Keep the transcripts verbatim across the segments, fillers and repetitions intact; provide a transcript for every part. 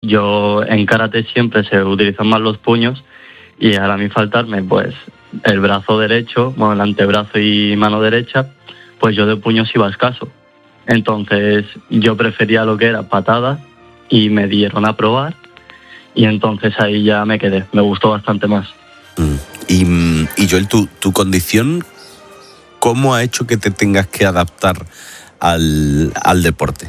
Yo en karate siempre se utilizan más los puños y al a mí faltarme pues el brazo derecho, bueno, el antebrazo y mano derecha, pues yo de puños iba escaso. Entonces yo prefería lo que era patada y me dieron a probar y entonces ahí ya me quedé, me gustó bastante más. Mm. Y, y Joel, tu, tu condición, ¿cómo ha hecho que te tengas que adaptar al, al deporte?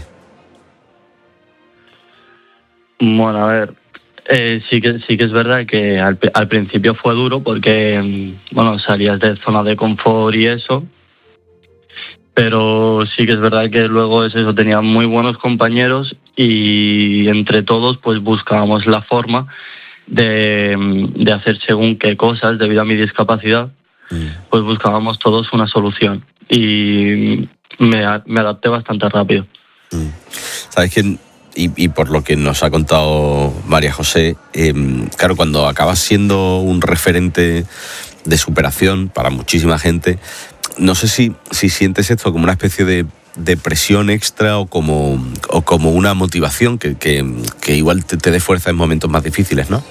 Bueno, a ver, eh, sí que sí que es verdad que al, al principio fue duro porque, bueno, salías de zona de confort y eso, pero sí que es verdad que luego es eso, tenía muy buenos compañeros y entre todos pues buscábamos la forma de, de hacer según qué cosas debido a mi discapacidad, mm. pues buscábamos todos una solución y me, me adapté bastante rápido. Mm. ¿Sabes qué? Y, y por lo que nos ha contado María José, eh, claro, cuando acabas siendo un referente de superación para muchísima gente, no sé si, si sientes esto como una especie de, de presión extra o como, o como una motivación que, que, que igual te, te dé fuerza en momentos más difíciles, ¿no?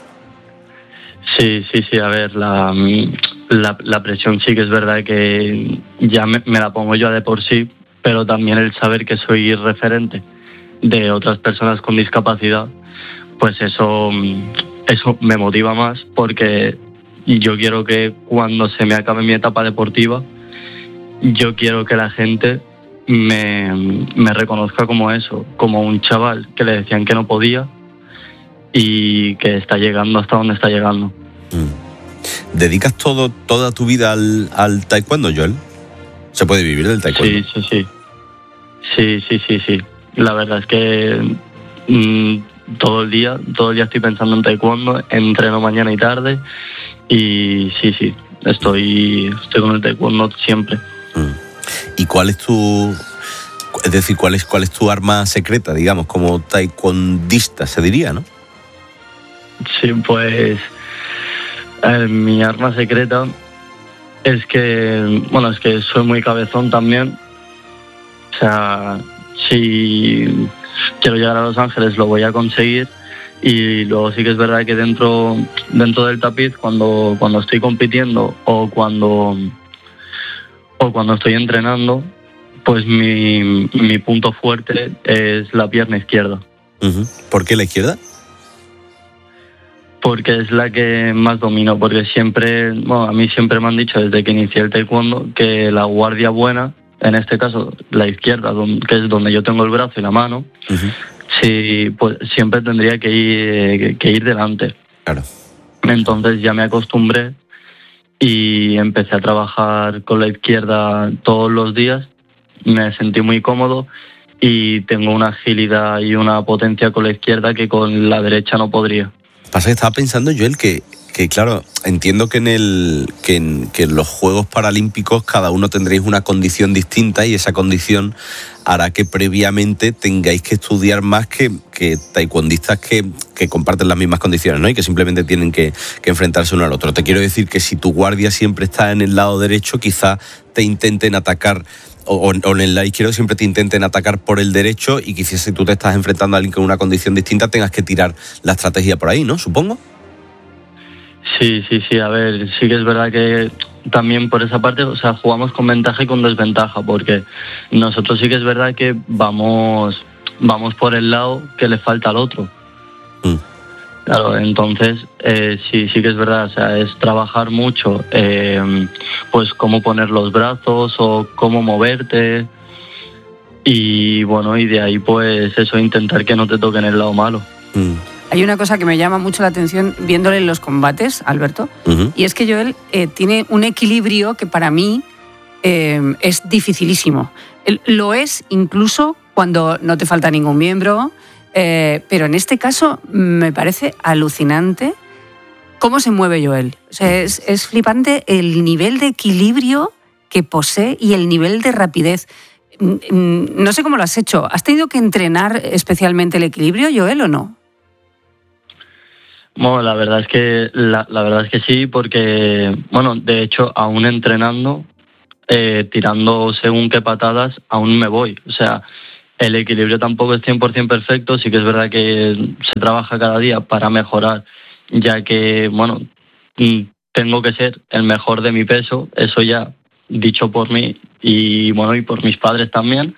Sí, sí, sí, a ver, la, la, la presión sí que es verdad que ya me, me la pongo yo de por sí, pero también el saber que soy referente de otras personas con discapacidad, pues eso, eso me motiva más porque yo quiero que cuando se me acabe mi etapa deportiva, yo quiero que la gente me, me reconozca como eso, como un chaval que le decían que no podía y que está llegando hasta donde está llegando. ¿Dedicas todo, toda tu vida al, al taekwondo, Joel? ¿Se puede vivir del taekwondo? Sí, sí, sí. Sí, sí, sí, sí. La verdad es que mmm, todo el día, todo el día estoy pensando en taekwondo, entreno mañana y tarde y sí, sí, estoy, estoy con el taekwondo siempre. ¿Y cuál es tu, es decir, cuál es, cuál es tu arma secreta, digamos, como taekwondista, se diría, ¿no? Sí, pues eh, mi arma secreta es que, bueno, es que soy muy cabezón también. O sea, si quiero llegar a Los Ángeles lo voy a conseguir y luego sí que es verdad que dentro dentro del tapiz cuando cuando estoy compitiendo o cuando o cuando estoy entrenando, pues mi, mi punto fuerte es la pierna izquierda. Uh-huh. ¿Por qué la izquierda? Porque es la que más domino, porque siempre, bueno, a mí siempre me han dicho desde que inicié el taekwondo que la guardia buena, en este caso la izquierda, que es donde yo tengo el brazo y la mano, uh-huh. sí, pues siempre tendría que ir, que ir delante. Claro. Entonces ya me acostumbré y empecé a trabajar con la izquierda todos los días, me sentí muy cómodo y tengo una agilidad y una potencia con la izquierda que con la derecha no podría. Pasa que estaba pensando, Joel, que, que claro, entiendo que en, el, que, en, que en los Juegos Paralímpicos cada uno tendréis una condición distinta y esa condición hará que previamente tengáis que estudiar más que, que taekwondistas que, que comparten las mismas condiciones, ¿no? Y que simplemente tienen que, que enfrentarse uno al otro. Te quiero decir que si tu guardia siempre está en el lado derecho, quizá te intenten atacar o, o en el lado izquierdo siempre te intenten atacar por el derecho y quizás si tú te estás enfrentando a alguien con una condición distinta tengas que tirar la estrategia por ahí, ¿no? Supongo. Sí, sí, sí, a ver, sí que es verdad que también por esa parte, o sea, jugamos con ventaja y con desventaja, porque nosotros sí que es verdad que vamos, vamos por el lado que le falta al otro. Mm. Claro, entonces eh, sí, sí que es verdad, o sea, es trabajar mucho, eh, pues cómo poner los brazos o cómo moverte y bueno, y de ahí pues eso, intentar que no te toquen el lado malo. Mm. Hay una cosa que me llama mucho la atención viéndole en los combates, Alberto, uh-huh. y es que Joel eh, tiene un equilibrio que para mí eh, es dificilísimo. Lo es incluso cuando no te falta ningún miembro, eh, pero en este caso me parece alucinante cómo se mueve Joel. O sea, es, es flipante el nivel de equilibrio que posee y el nivel de rapidez. No sé cómo lo has hecho. ¿Has tenido que entrenar especialmente el equilibrio, Joel, o no? Bueno, la verdad es que la, la verdad es que sí, porque bueno, de hecho, aún entrenando, eh, tirando según qué patadas, aún me voy. O sea, el equilibrio tampoco es cien por ciento perfecto, sí que es verdad que se trabaja cada día para mejorar, ya que, bueno, tengo que ser el mejor de mi peso, eso ya dicho por mí y, bueno, y por mis padres también.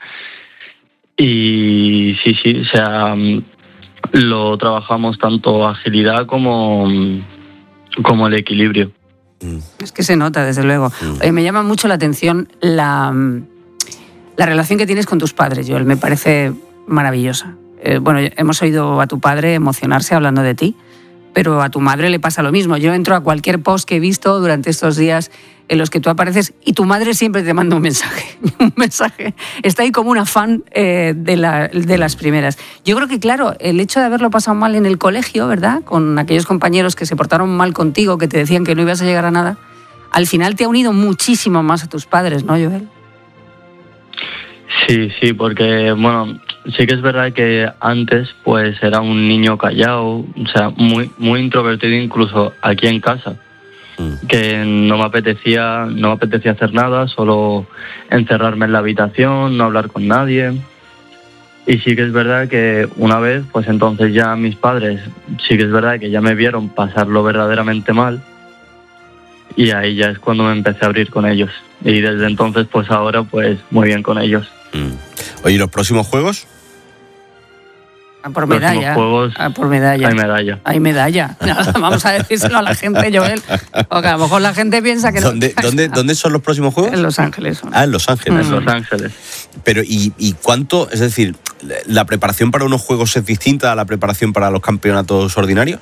Y sí, sí, o sea, lo trabajamos tanto agilidad como, como el equilibrio. Es que se nota, desde luego. Oye, me llama mucho la atención la, la relación que tienes con tus padres, Joel. Me parece maravillosa. Eh, bueno, hemos oído a tu padre emocionarse hablando de ti, pero a tu madre le pasa lo mismo. Yo entro a cualquier post que he visto durante estos días en los que tú apareces y tu madre siempre te manda un mensaje. Un mensaje. Está ahí como una fan eh, de, la, de las primeras. Yo creo que, claro, el hecho de haberlo pasado mal en el colegio, ¿verdad?, con aquellos compañeros que se portaron mal contigo, que te decían que no ibas a llegar a nada, al final te ha unido muchísimo más a tus padres, ¿no, Joel? Sí, sí, porque, bueno, sí que es verdad que antes pues era un niño callado, o sea, muy, muy introvertido incluso aquí en casa, mm. que no me apetecía, no me apetecía hacer nada, solo encerrarme en la habitación, no hablar con nadie. Y sí que es verdad que una vez, pues entonces ya mis padres, sí que es verdad que ya me vieron pasarlo verdaderamente mal, y ahí ya es cuando me empecé a abrir con ellos. Y desde entonces, pues ahora, pues muy bien con ellos. Mm. Oye, ¿y los próximos juegos? A por medalla. Juegos, a por medalla. Hay medalla. Hay medalla. Nada, vamos a decírselo a la gente, Joel. Porque a lo mejor la gente piensa que ¿Dónde, no. ¿dónde, ¿Dónde son los próximos juegos? En Los Ángeles. Son. Ah, en Los Ángeles. Mm. En Los Ángeles. Pero, ¿y, ¿y cuánto? Es decir, ¿la preparación para unos juegos es distinta a la preparación para los campeonatos ordinarios?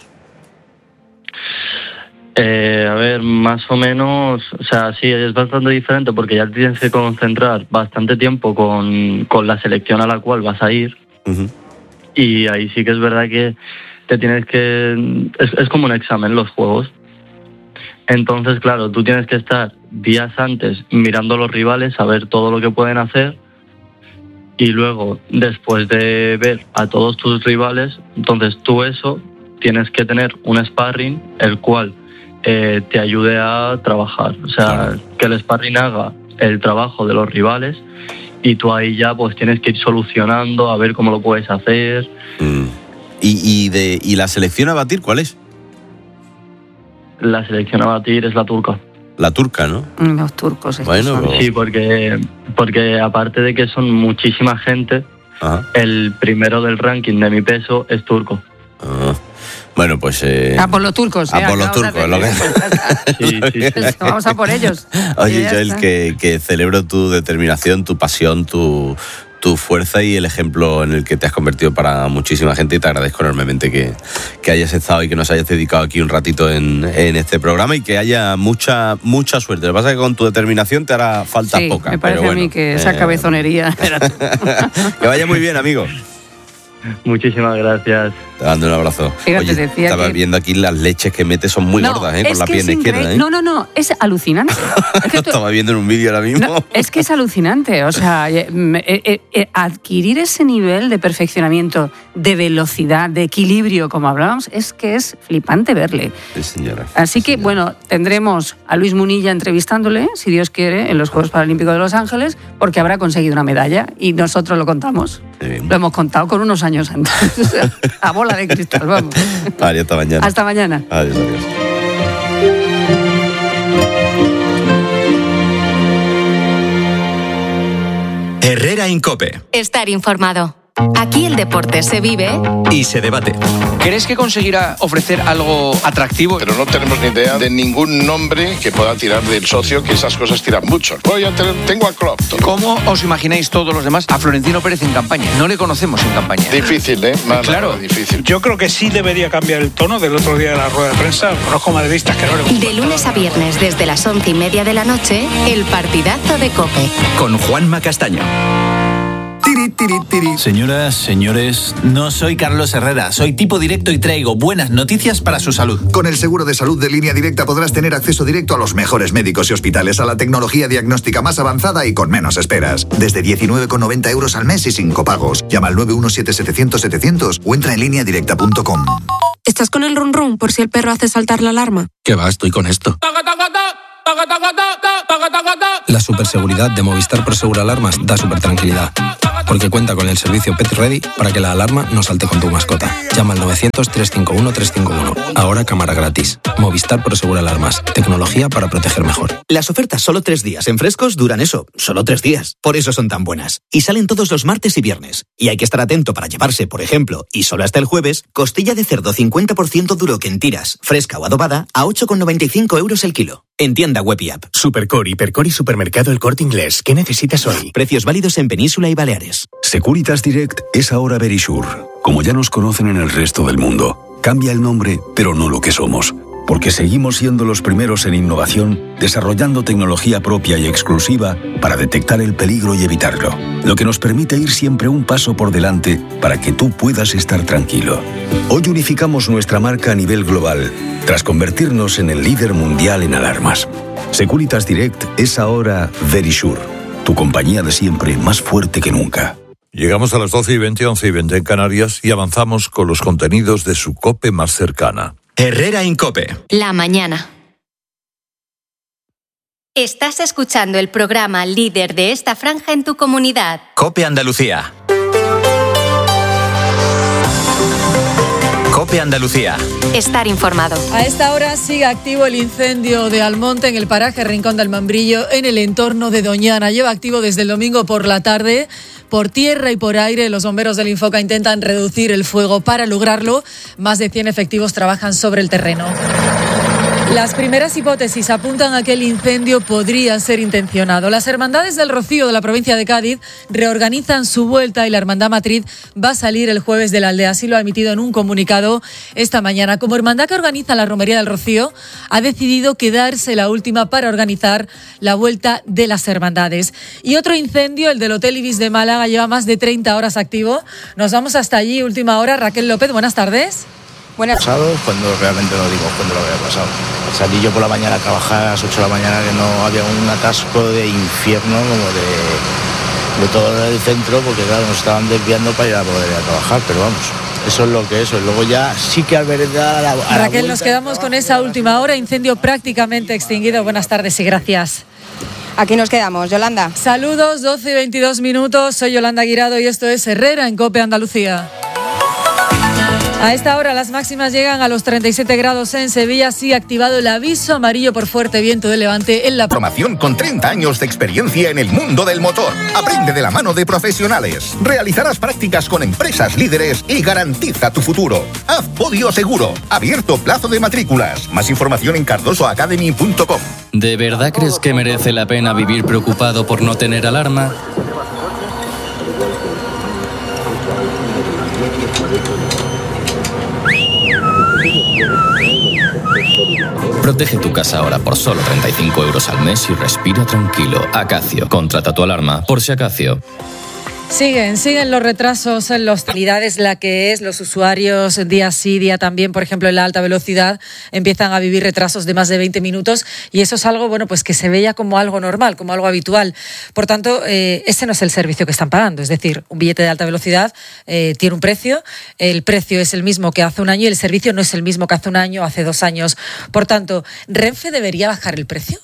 Eh, a ver, más o menos, o sea, sí, es bastante diferente porque ya tienes que concentrar bastante tiempo con, con la selección a la cual vas a ir. Uh-huh. Y ahí sí que es verdad que te tienes que... Es, es como un examen los juegos. Entonces, claro, tú tienes que estar días antes mirando a los rivales, saber todo lo que pueden hacer. Y luego, después de ver a todos tus rivales, entonces tú eso tienes que tener un sparring, el cual... Eh, te ayude a trabajar, o sea, claro, que el sparring haga el trabajo de los rivales y tú ahí ya pues tienes que ir solucionando a ver cómo lo puedes hacer. Mm. ¿Y, y, de, ¿Y la selección a batir cuál es? La selección a batir es la turca. La turca, ¿no? Los turcos. Bueno, pero... Sí, porque, porque aparte de que son muchísima gente, ajá, el primero del ranking de mi peso es turco. Ah. Bueno, pues... Eh, a por los turcos. A eh, por los turcos. Lo que... sí, sí, sí. Vamos a por ellos. Oye, Joel, que, que celebro tu determinación, tu pasión, tu, tu fuerza y el ejemplo en el que te has convertido para muchísima gente, y te agradezco enormemente que, que hayas estado y que nos hayas dedicado aquí un ratito en, en este programa, y que haya mucha mucha suerte. Lo que pasa es que con tu determinación te hará falta sí, poca. Me parece pero bueno, a mí que esa eh... cabezonería... Que vaya muy bien, amigo. Muchísimas gracias. Te mando un abrazo. Fíjate, Oye, decía estaba que... viendo aquí las leches que mete, son muy no, gordas, ¿eh? Con la pierna izquierda, ¿eh? No, no, no, es alucinante. Es que tú... Estaba viendo en un vídeo ahora mismo. No, es que es alucinante. O sea, eh, eh, eh, adquirir ese nivel de perfeccionamiento, de velocidad, de equilibrio, como hablábamos, es que es flipante verle. Sí, señora. Así sí, que, señora. bueno, tendremos a Luis Munilla entrevistándole, si Dios quiere, en los Juegos Paralímpicos de Los Ángeles, porque habrá conseguido una medalla y nosotros lo contamos. Lo hemos contado con unos años antes. A bola de cristal, vamos. Vale, hasta mañana. Hasta mañana. Adiós, adiós. Herrera Incope. Estar informado. Aquí el deporte se vive y se debate. ¿Crees que conseguirá ofrecer algo atractivo? Pero no tenemos ni idea de ningún nombre que pueda tirar del socio, que esas cosas tiran mucho. Voy a tener, tengo a Klopp. ¿Cómo os imagináis todos los demás a Florentino Pérez en campaña? No le conocemos en campaña. Difícil, ¿eh? Más claro. Nada, difícil. Yo creo que sí debería cambiar el tono del otro día de la rueda de prensa. Conozco madridistas que no le gustan. De lunes a viernes, desde las once y media de la noche, el partidazo de COPE. Con Juanma Castaño. Tiri, tiri, tiri. Señoras, señores, no soy Carlos Herrera, soy tipo directo y traigo buenas noticias para su salud. Con el seguro de salud de Línea Directa podrás tener acceso directo a los mejores médicos y hospitales, a la tecnología diagnóstica más avanzada y con menos esperas. Desde diecinueve con noventa euros al mes y sin copagos. Llama al nueve uno siete setecientos setecientos o entra en línea directa punto com. ¿Estás con el run run por si el perro hace saltar la alarma? ¿Qué va? Estoy con esto. La superseguridad de Movistar Prosegur Alarmas da super tranquilidad. porque cuenta con el servicio Pet Ready para que la alarma no salte con tu mascota. Llama al novecientos, trescientos cincuenta y uno, trescientos cincuenta y uno. Ahora cámara gratis. Movistar Prosegur Alarmas. Tecnología para proteger mejor. Las ofertas solo tres días en Frescos duran eso, solo tres días. Por eso son tan buenas. Y salen todos los martes y viernes. Y hay que estar atento para llevarse, por ejemplo, y solo hasta el jueves, costilla de cerdo cincuenta por ciento duro que en tiras, fresca o adobada, a ocho con noventa y cinco euros el kilo. En tienda web y app. Supercor, Hipercor y Supermercado El Corte Inglés. ¿Qué necesitas hoy? Precios válidos en Península y Baleares. Securitas Direct es ahora Verisure. Como ya nos conocen en el resto del mundo, cambia el nombre, pero no lo que somos. Porque seguimos siendo los primeros en innovación, desarrollando tecnología propia y exclusiva para detectar el peligro y evitarlo. Lo que nos permite ir siempre un paso por delante para que tú puedas estar tranquilo. Hoy unificamos nuestra marca a nivel global, tras convertirnos en el líder mundial en alarmas. Securitas Direct es ahora Verisure, tu compañía de siempre más fuerte que nunca. Llegamos a las doce y veinte, once y veinte en Canarias y avanzamos con los contenidos de su COPE más cercana. Herrera Incope. La mañana. Estás escuchando el programa líder de esta franja en tu comunidad. COPE Andalucía. COPE Andalucía. Estar informado. A esta hora sigue activo el incendio de Almonte en el paraje Rincón del Membrillo, en el entorno de Doñana. Lleva activo desde el domingo por la tarde. Por tierra y por aire, los bomberos del Infoca intentan reducir el fuego. Para lograrlo, más de cien efectivos trabajan sobre el terreno. Las primeras hipótesis apuntan a que el incendio podría ser intencionado. Las Hermandades del Rocío de la provincia de Cádiz reorganizan su vuelta y la Hermandad Matriz va a salir el jueves de la aldea. Así lo ha emitido en un comunicado esta mañana. Como hermandad que organiza la Romería del Rocío, ha decidido quedarse la última para organizar la vuelta de las hermandades. Y otro incendio, el del Hotel Ibis de Málaga, lleva más de treinta horas activo. Nos vamos hasta allí, última hora. Raquel López, buenas tardes. Buenas. Pasado cuando realmente no digo cuando lo había pasado. Salí yo por la mañana a trabajar a las ocho de la mañana, que no había un atasco de infierno como de, de todo el centro, porque claro, nos estaban desviando para ir a poder ir a trabajar, pero vamos, eso es lo que es. Luego ya sí que al ver a la, a Raquel, la nos quedamos con esa última hora, incendio prácticamente extinguido. Buenas tardes y gracias. Aquí nos quedamos, Yolanda. Saludos, doce y veintidós minutos, soy Yolanda Guirado y esto es Herrera en COPE Andalucía. A esta hora las máximas llegan a los treinta y siete grados en Sevilla. Sí, activado el aviso amarillo por fuerte viento de levante en la formación con treinta años de experiencia en el mundo del motor. Aprende de la mano de profesionales. Realizarás prácticas con empresas líderes y garantiza tu futuro. Haz podio seguro. Abierto plazo de matrículas. Más información en cardoso academy punto com. ¿De verdad crees que merece la pena vivir preocupado por no tener alarma? Protege tu casa ahora por solo treinta y cinco euros al mes y respira tranquilo. Acacio, contrata tu alarma por si Acacio. Siguen, siguen los retrasos en las calidades, la que es, los usuarios día sí, día también, por ejemplo, en la alta velocidad, empiezan a vivir retrasos de más de veinte minutos y eso es algo, bueno, pues que se veía como algo normal, como algo habitual. Por tanto, eh, ese no es el servicio que están pagando, es decir, un billete de alta velocidad eh, tiene un precio, el precio es el mismo que hace un año y el servicio no es el mismo que hace un año o hace dos años. Por tanto, ¿Renfe debería bajar el precio?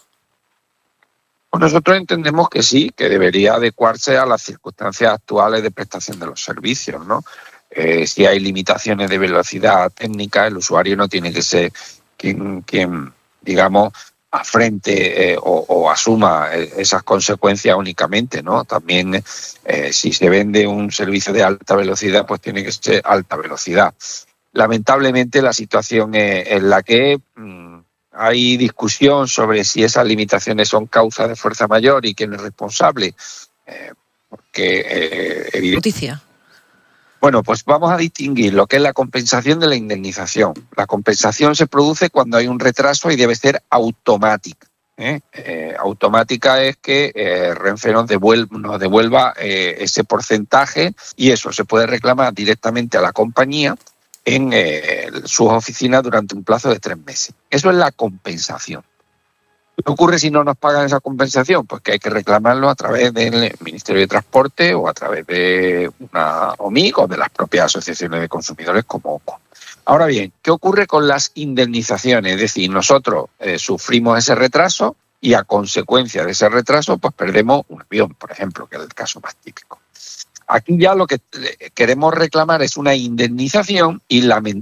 Pues nosotros entendemos que sí, que debería adecuarse a las circunstancias actuales de prestación de los servicios, ¿no? Eh, si hay limitaciones de velocidad técnica, el usuario no tiene que ser quien, quien digamos, afrente eh, o, o asuma esas consecuencias únicamente, ¿no? También eh, si se vende un servicio de alta velocidad, pues tiene que ser alta velocidad. Lamentablemente la situación es, es la que mmm, hay discusión sobre si esas limitaciones son causa de fuerza mayor y quién es responsable, eh, porque eh, evidentemente... Bueno, pues vamos a distinguir lo que es la compensación de la indemnización. La compensación se produce cuando hay un retraso y debe ser automática. ¿eh? Eh, automática es que eh, Renfe nos devuelva, nos devuelva eh, ese porcentaje y eso se puede reclamar directamente a la compañía en eh, sus oficinas durante un plazo de tres meses. Eso es la compensación. ¿Qué ocurre si no nos pagan esa compensación? Pues que hay que reclamarlo a través del Ministerio de Transporte o a través de una O M I C o de las propias asociaciones de consumidores como O C O. Ahora bien, ¿qué ocurre con las indemnizaciones? Es decir, nosotros eh, sufrimos ese retraso y a consecuencia de ese retraso pues perdemos un avión, por ejemplo, que es el caso más típico. Aquí ya lo que queremos reclamar es una indemnización y lamentablemente